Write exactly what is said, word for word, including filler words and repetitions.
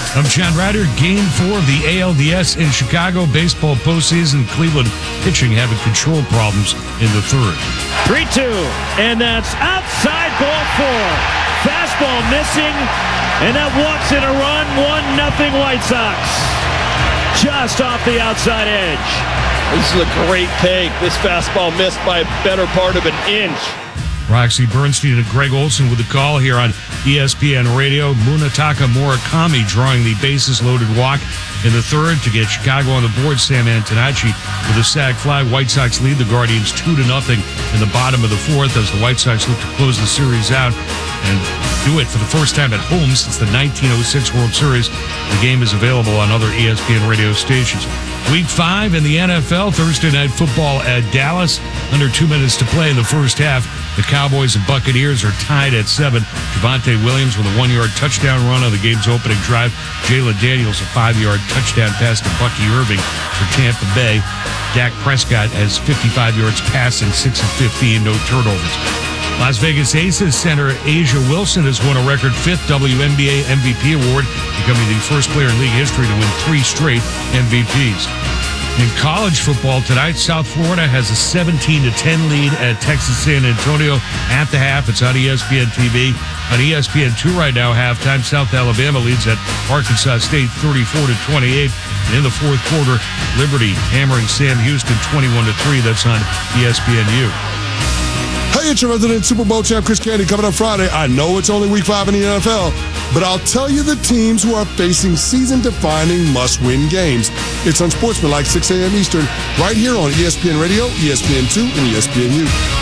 I'm John Ryder. Game four of the A L D S in Chicago baseball postseason. Cleveland pitching having control problems in the third. three two, and that's outside ball four. Fastball missing, and that walks in a run. one nothing White Sox. Just off the outside edge. This is a great take. This fastball missed by a better part of an inch. Roxy Bernstein and Greg Olson with the call here on E S P N Radio. Munetaka Murakami drawing the bases-loaded walk in the third to get Chicago on the board. Sam Antonacci with a sac fly. White Sox lead the Guardians two to nothing in the bottom of the fourth as the White Sox look to close the series out and do it for the first time at home since the nineteen oh six World Series. The game is available on other E S P N radio stations. Week five in the N F L, Thursday Night Football at Dallas. Under two minutes to play in the first half. The Cowboys and Buccaneers are tied at seven. Javonte Williams with a one-yard touchdown run on the game's opening drive. Jalen Daniels a five-yard touchdown pass to Bucky Irving for Tampa Bay. Dak Prescott has fifty-five yards passing, six of fifteen, no turnovers. Las Vegas Aces center Asia Wilson has won a record fifth W N B A M V P award, becoming the first player in league history to win three straight M V Ps. In college football tonight, South Florida has a seventeen to ten lead at Texas San Antonio. At the half, it's on E S P N T V. On E S P N two right now, halftime, South Alabama leads at Arkansas State thirty-four to twenty-eight. And in the fourth quarter, Liberty hammering Sam Houston twenty-one to three. That's on E S P N U. Hey, it's your resident Super Bowl champ, Chris Candy, coming up Friday. I know it's only week five in the N F L, but I'll tell you the teams who are facing season-defining must-win games. It's Unsportsmanlike, six a.m. Eastern, right here on E S P N Radio, E S P N two, and E S P N U.